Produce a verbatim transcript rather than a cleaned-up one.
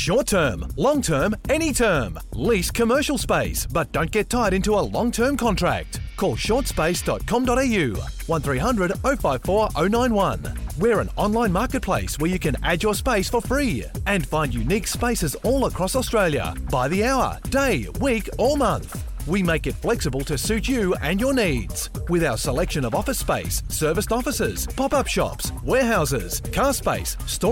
Short term, long term, any term. Lease commercial space, but don't get tied into a long-term contract. Call short space dot com dot a u, one three hundred oh five four oh nine one. We're an online marketplace where you can add your space for free and find unique spaces all across Australia by the hour, day, week or month. We make it flexible to suit you and your needs. With our selection of office space, serviced offices, pop-up shops, warehouses, car space, store